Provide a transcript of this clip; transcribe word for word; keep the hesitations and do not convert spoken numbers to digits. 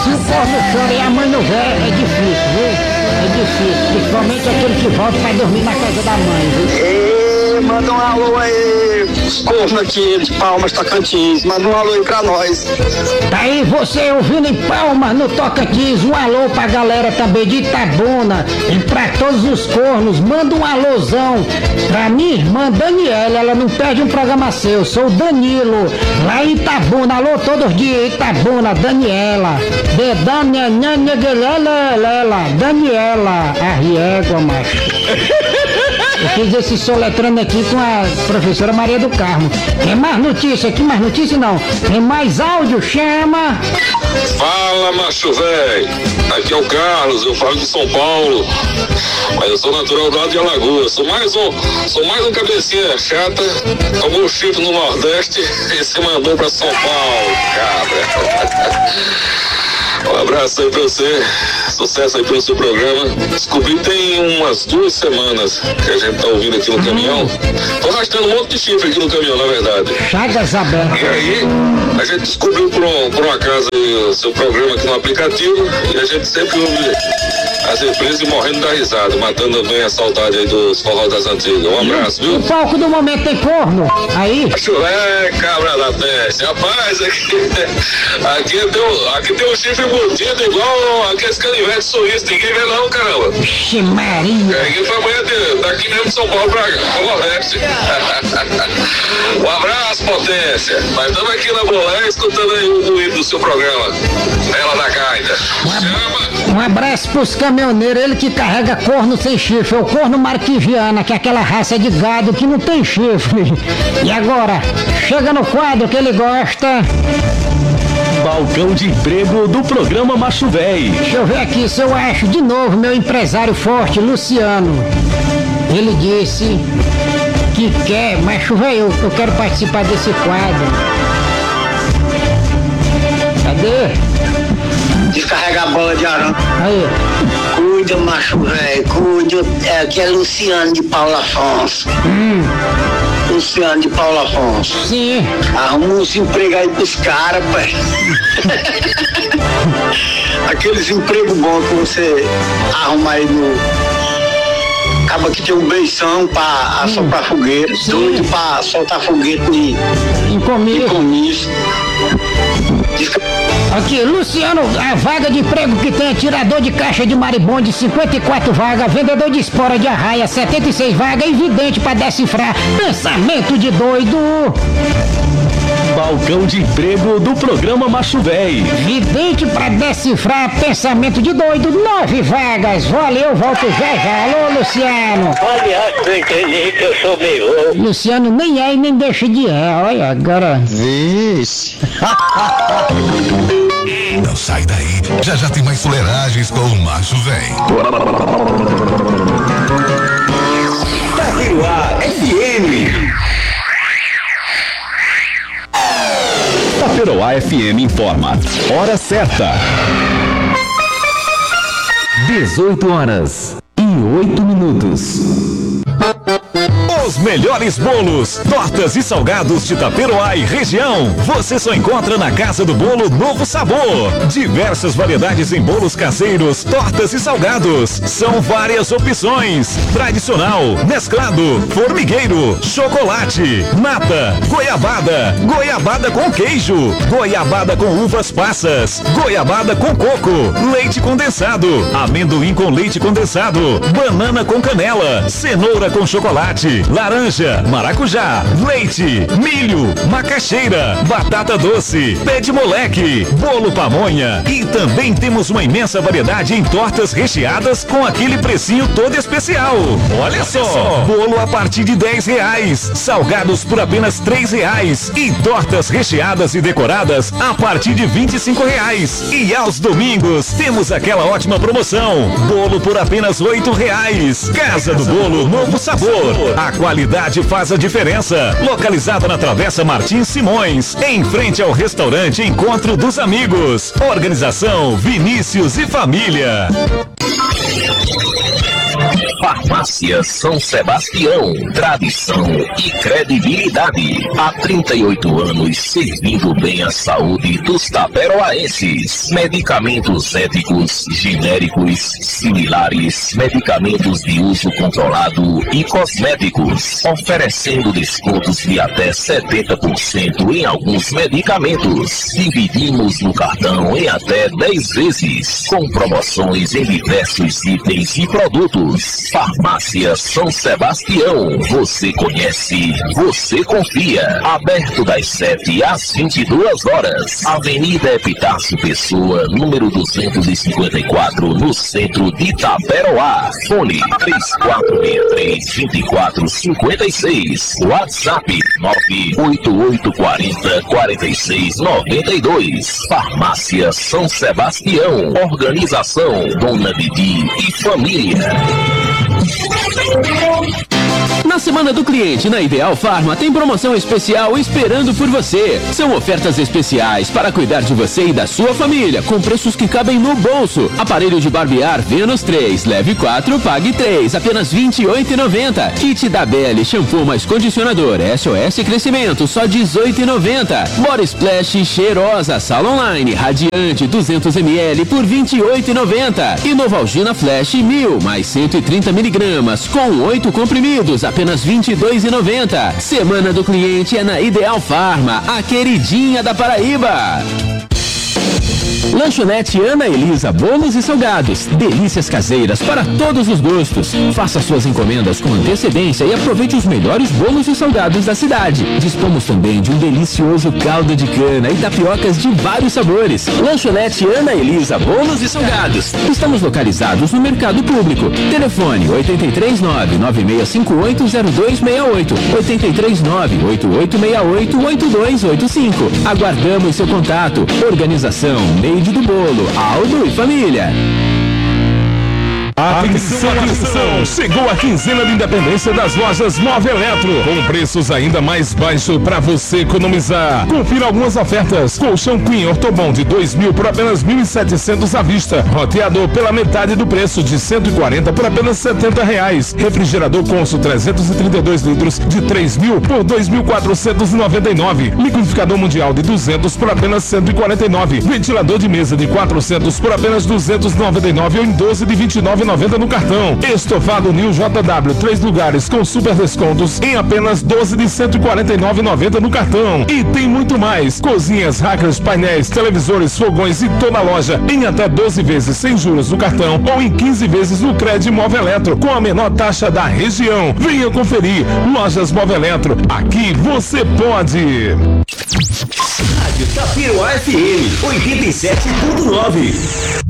Se o corno chora e a mãe não vê, é difícil, viu? É difícil, principalmente aquele que volta pra dormir na casa da mãe, viu? Ei, manda um alô aí, os cornos aqui de Palmas, Tocantins, manda um alô aí pra nós. Tá aí você ouvindo em Palmas, no Tocantins, um alô pra galera também de Itabuna e pra todos os cornos, manda um alôzão pra minha irmã Daniela, ela não perde um programa seu, eu sou o Danilo, lá em Itabuna, alô todos os dias, Itabuna, Daniela, de Daniela, Daniela, a riégua, macho. Eu fiz esse soletrando aqui com a professora Maria do Carmo. Tem mais notícia aqui, mais notícia não. Tem mais áudio, chama. Fala, macho véi. Aqui é o Carlos, eu falo de São Paulo. Mas eu sou natural lá de Alagoas. Sou mais um, sou mais um cabecinha chata. Tomou um chifre no Nordeste e se mandou pra São Paulo, cabra. Um abraço aí pra você, sucesso aí pelo seu programa. Descobri tem umas duas semanas que a gente tá ouvindo aqui no caminhão. Tô arrastando um monte de chifre aqui no caminhão, na verdade. Chagas abertas. E aí, a gente descobriu por um, por um acaso aí o seu programa aqui no aplicativo e a gente sempre ouve as empresas morrendo da risada, matando bem a saudade aí dos forró das antigas. Um abraço, viu? O palco do momento tem corno. Aí. É, cabra da peste. Rapaz, aqui, aqui, tem, um, aqui tem um chifre embutido igual aqueles canivetes suíços. Ninguém vê não, caramba. Vixe Maria. É, aqui foi amanhã de, daqui mesmo de São Paulo pra Nordeste. Um abraço, potência. Nós estamos aqui na Bolé escutando aí o ruído do seu programa. Ela da Gaita. Chama. Um abraço pros caminhoneiros, ele que carrega corno sem chifre, é o corno marquiviana, que é aquela raça de gado que não tem chifre. E agora, chega no quadro que ele gosta. Balcão de emprego do programa Macho Véi. Deixa eu ver aqui se eu acho de novo meu empresário forte, Luciano. Ele disse que quer, Macho Véi, eu, eu quero participar desse quadro. Cadê? Descarrega a bola de arame. Aí. Cuida, macho velho, cuida. É, aqui é Luciano de Paulo Afonso. Hum. Luciano de Paulo Afonso. Sim. Arruma uns empregos aí pros caras, pai. Aqueles empregos bons que você arruma aí no... Acaba que tem um beição pra assoprar hum. fogueira, Sim. doido pra soltar foguete de, em comício. Aqui, Luciano, a vaga de emprego que tem é tirador de caixa de maribonde, cinquenta e quatro vagas, vendedor de espora de arraia, setenta e seis vagas, e vidente pra decifrar pensamento de doido. Balcão de emprego do programa Macho Véi. Vidente pra decifrar pensamento de doido, nove vagas. Valeu, volto já já. Alô, Luciano. Olha, eu entendi que eu sou meio. Luciano nem é e nem deixa de é. Olha, agora. Vixe. Não sai daí. Já já tem mais fuleiragens com o Macho Véi. Taperoá F M. Taperoá F M informa. Hora certa. dezoito horas e oito minutos. Os melhores bolos, tortas e salgados de Taperoá e região, você só encontra na Casa do Bolo Novo Sabor. Diversas variedades em bolos caseiros, tortas e salgados. São várias opções: tradicional, mesclado, formigueiro, chocolate, nata, goiabada, goiabada com queijo, goiabada com uvas passas, goiabada com coco, leite condensado, amendoim com leite condensado, banana com canela, cenoura com chocolate, laranja, maracujá, leite, milho, macaxeira, batata doce, pé de moleque, bolo pamonha e também temos uma imensa variedade em tortas recheadas com aquele precinho todo especial. Olha só, bolo a partir de dez reais, salgados por apenas três reais e tortas recheadas e decoradas a partir de vinte e cinco reais. E aos domingos temos aquela ótima promoção, bolo por apenas oito reais. Casa do Bolo Novo Sabor. A qualidade faz a diferença. Localizada na Travessa Martins Simões, em frente ao restaurante Encontro dos Amigos. Organização Vinícius e Família. Farmácia São Sebastião, tradição e credibilidade. Há trinta e oito anos servindo bem a saúde dos taperoaenses. Medicamentos éticos, genéricos, similares, medicamentos de uso controlado e cosméticos, oferecendo descontos de até setenta por cento em alguns medicamentos. Dividimos no cartão em até dez vezes, com promoções em diversos itens e produtos. Farmácia São Sebastião, você conhece, você confia. Aberto das sete às vinte e duas horas. Avenida Epitácio Pessoa, número duzentos e cinquenta e quatro, no centro de Itaperoá. Fone três quatro seis três, dois quatro cinco seis. WhatsApp nove oito oito quatro zero, quatro seis nove dois. Farmácia São Sebastião. Organização Dona Didi e Família. Na Semana do Cliente, na Ideal Farma, tem promoção especial esperando por você. São ofertas especiais para cuidar de você e da sua família, com preços que cabem no bolso. Aparelho de barbear Venus três, leve quatro, pague três, apenas vinte e oito reais e noventa centavos. Kit da Belle, shampoo mais condicionador S O S Crescimento, só dezoito reais e noventa centavos. Body Splash cheirosa, sala online, radiante, duzentos mililitros por vinte e oito reais e noventa centavos. E Novalgina Flash mil, mais cento e trinta miligramas, com oito comprimidos, apenas vinte e dois reais e noventa centavos. Semana do Cliente é na Ideal Farma, a queridinha da Paraíba. Lanchonete Ana Elisa, bolos e salgados, delícias caseiras para todos os gostos. Faça suas encomendas com antecedência e aproveite os melhores bolos e salgados da cidade. Dispomos também de um delicioso caldo de cana e tapiocas de vários sabores. Lanchonete Ana Elisa, bolos e salgados. Estamos localizados no Mercado Público. Telefone oito três nove, nove seis cinco oito, zero dois seis oito, oito três nove, oito oito seis oito, oito dois oito cinco. Aguardamos seu contato. Organização Meide do Bolo, Aldo e Família. Atenção, atenção! Chegou a quinzena de independência das lojas Nova Eletro, com preços ainda mais baixos para você economizar. Confira algumas ofertas: colchão Queen Ortobon de dois mil por apenas mil e setecentos à vista, roteador pela metade do preço de cento e quarenta por apenas setenta reais, refrigerador Consul trezentos e trinta e dois litros de três mil por dois mil quatrocentos e noventa e nove, liquidificador mundial de duzentos por apenas cento e quarenta e nove, ventilador de mesa de quatrocentos por apenas duzentos e noventa e nove ou em doze de vinte e nove reais e noventa no cartão. Estofado New J W, três lugares com super descontos em apenas doze de cento e quarenta e nove reais e noventa no cartão. E tem muito mais: cozinhas, hackers, painéis, televisores, fogões e toda a loja em até doze vezes sem juros no cartão ou em quinze vezes no Crédito Móvel Eletro com a menor taxa da região. Venha conferir. Lojas Móvel Eletro, aqui você pode. Rádio Taperoá F M oitenta e sete ponto nove.